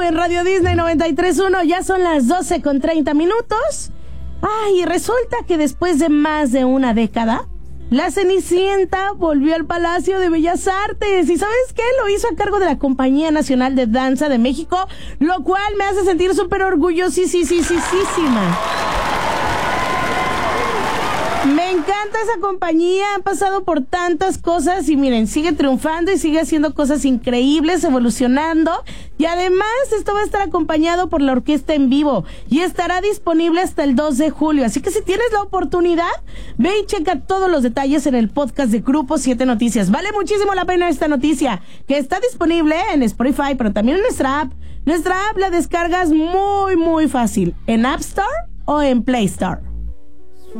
en Radio Disney 93.1. Ya son las 12:30. Ay, resulta que después de más de una década, la Cenicienta volvió al Palacio de Bellas Artes. ¿Y sabes qué? Lo hizo a cargo de la Compañía Nacional de Danza de México, lo cual me hace sentir súper orgullosísima. Me encanta esa compañía, han pasado por tantas cosas y miren, sigue triunfando y sigue haciendo cosas increíbles, evolucionando, y además esto va a estar acompañado por la orquesta en vivo y estará disponible hasta el 2 de julio, así que si tienes la oportunidad, ve y checa todos los detalles en el podcast de Grupo 7 Noticias. Vale muchísimo la pena esta noticia, que está disponible en Spotify, pero también en nuestra app. Nuestra app la descargas muy fácil, en App Store o en Play Store.